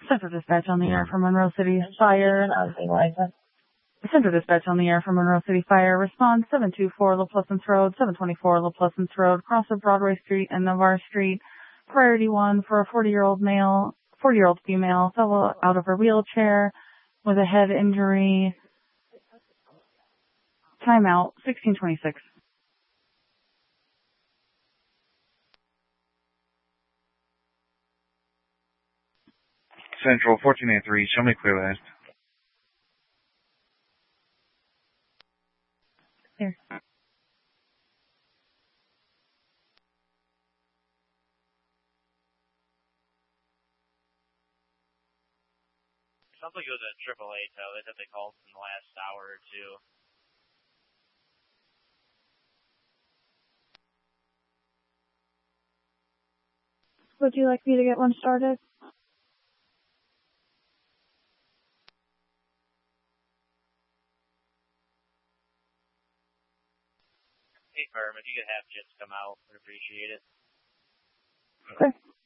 Central Dispatch on the air from Monroe City Fire. Central Dispatch on the air from Monroe City Fire. Response 724 La Pleasance Road, 724 La Pleasance Road, cross of Broadway Street and Navarre Street. Priority 1 for a 40-year-old female fell out of her wheelchair with a head injury. Timeout 1626. Central 1483, show me clear last. Here. Sounds like it was a AAA tow. They said they called in the last hour or two. Would you like me to get one started? Hey, firm, if you could have Jits come out, I'd appreciate it. Okay.